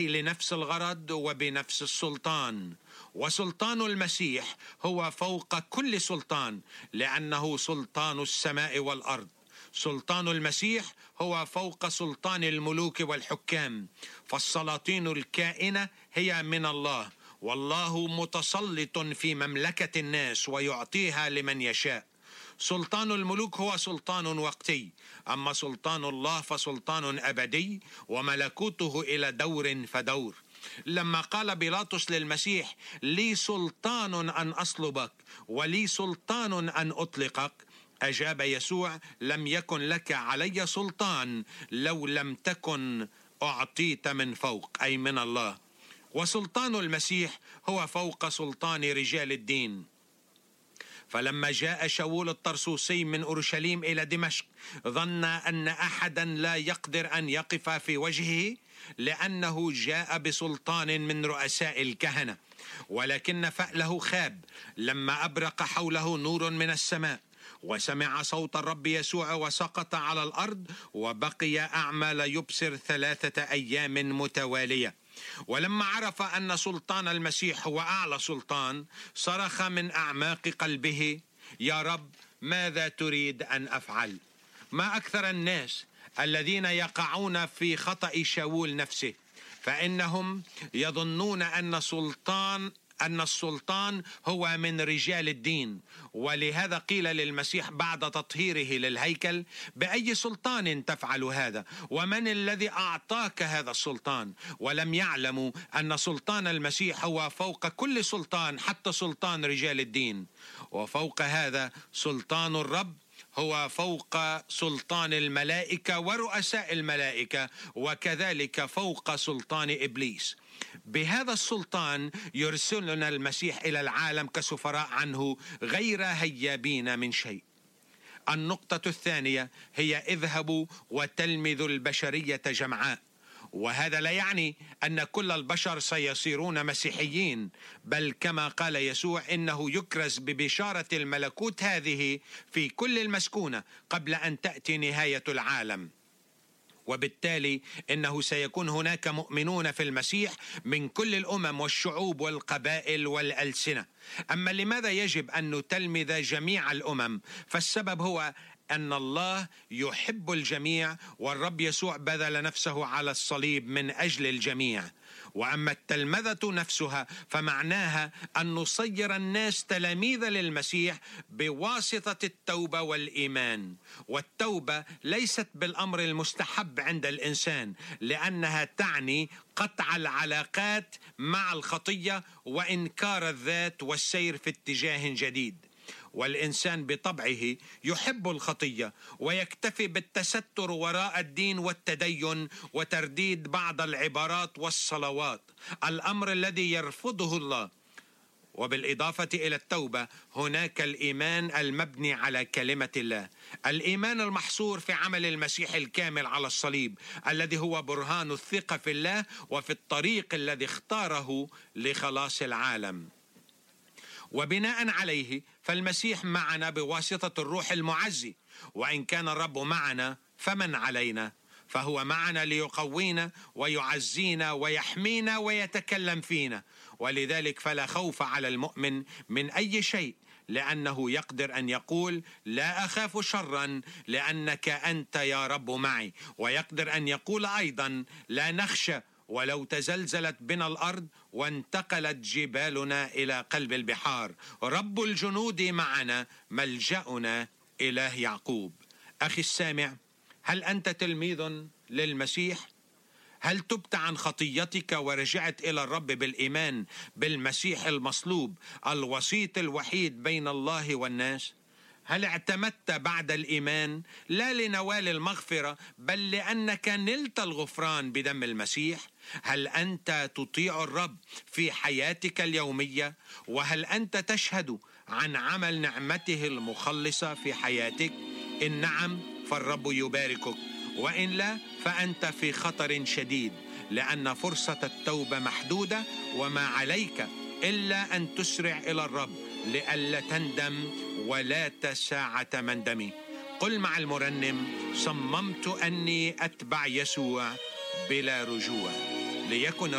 لنفس الغرض وبنفس السلطان. وسلطان المسيح هو فوق كل سلطان، لأنه سلطان السماء والأرض. سلطان المسيح هو فوق سلطان الملوك والحكام، فالسلاطين الكائنة هي من الله، والله متسلط في مملكة الناس ويعطيها لمن يشاء. سلطان الملوك هو سلطان وقتي، أما سلطان الله فسلطان أبدي، وملكوته إلى دور فدور. لما قال بيلاطس للمسيح: لي سلطان أن أصلبك ولي سلطان أن أطلقك، أجاب يسوع: لم يكن لك علي سلطان لو لم تكن أعطيت من فوق، أي من الله. وسلطان المسيح هو فوق سلطان رجال الدين. فلما جاء شاول الطرسوسي من أورشليم إلى دمشق، ظن أن أحدا لا يقدر أن يقف في وجهه، لأنه جاء بسلطان من رؤساء الكهنة. ولكن فأله خاب لما أبرق حوله نور من السماء، وسمع صوت الرب يسوع وسقط على الأرض، وبقي أعمى لا يبصر 3 أيام متوالية. ولما عرف أن سلطان المسيح هو أعلى سلطان، صرخ من أعماق قلبه: يا رب، ماذا تريد أن أفعل؟ ما أكثر الناس الذين يقعون في خطأ شاول نفسه، فإنهم يظنون أن السلطان هو من رجال الدين. ولهذا قيل للمسيح بعد تطهيره للهيكل: بأي سلطان تفعل هذا؟ ومن الذي أعطاك هذا السلطان؟ ولم يعلموا أن سلطان المسيح هو فوق كل سلطان، حتى سلطان رجال الدين. وفوق هذا سلطان الرب هو فوق سلطان الملائكة ورؤساء الملائكة، وكذلك فوق سلطان إبليس. بهذا السلطان يرسلنا المسيح إلى العالم كسفراء عنه، غير هيابين من شيء. النقطة الثانية هي: اذهبوا وتلمذوا البشرية جمعاء. وهذا لا يعني أن كل البشر سيصيرون مسيحيين، بل كما قال يسوع: إنه يكرز ببشارة الملكوت هذه في كل المسكونة قبل أن تأتي نهاية العالم. وبالتالي إنه سيكون هناك مؤمنون في المسيح من كل الأمم والشعوب والقبائل والألسنة. أما لماذا يجب أن نتلمذ جميع الأمم؟ فالسبب هو أن الله يحب الجميع، والرب يسوع بذل نفسه على الصليب من أجل الجميع. وأما التلمذة نفسها فمعناها أن نصير الناس تلاميذ للمسيح بواسطة التوبة والإيمان. والتوبة ليست بالأمر المستحب عند الإنسان، لأنها تعني قطع العلاقات مع الخطية وإنكار الذات والسير في اتجاه جديد. والإنسان بطبعه يحب الخطية ويكتفي بالتستر وراء الدين والتدين وترديد بعض العبارات والصلوات، الأمر الذي يرفضه الله. وبالإضافة إلى التوبة هناك الإيمان المبني على كلمة الله، الإيمان المحصور في عمل المسيح الكامل على الصليب، الذي هو برهان الثقة في الله وفي الطريق الذي اختاره لخلاص العالم. وبناء عليه فالمسيح معنا بواسطة الروح المعزي. وإن كان الرب معنا فمن علينا؟ فهو معنا ليقوينا ويعزينا ويحمينا ويتكلم فينا. ولذلك فلا خوف على المؤمن من أي شيء، لأنه يقدر أن يقول: لا أخاف شرا لأنك أنت يا رب معي. ويقدر أن يقول أيضا: لا نخشى ولو تزلزلت بنا الأرض وانتقلت جبالنا إلى قلب البحار، رب الجنود معنا، ملجأنا إله يعقوب. أخي السامع، هل أنت تلميذ للمسيح؟ هل تبت عن خطيتك ورجعت إلى الرب بالإيمان بالمسيح المصلوب، الوسيط الوحيد بين الله والناس؟ هل اعتمدت بعد الإيمان لا لنوال المغفرة، بل لأنك نلت الغفران بدم المسيح؟ هل أنت تطيع الرب في حياتك اليومية؟ وهل أنت تشهد عن عمل نعمته المخلصة في حياتك؟ إن نعم فالرب يباركك، وإن لا فأنت في خطر شديد، لأن فرصة التوبة محدودة، وما عليك إلا أن تسرع إلى الرب لئلا تندم ولا ساعة مندمي. قل مع المرنم: صممت أني أتبع يسوع بلا رجوع. ليكن